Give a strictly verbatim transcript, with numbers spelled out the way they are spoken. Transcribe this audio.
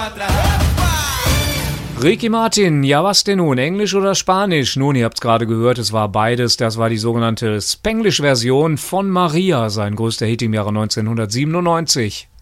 Ricky Martin, ja was denn nun, Englisch oder Spanisch? Nun, ihr habt's gerade gehört, es war beides, das war die sogenannte Spanglish-Version von Maria, sein größter Hit im Jahre neunzehnhundertsiebenundneunzig.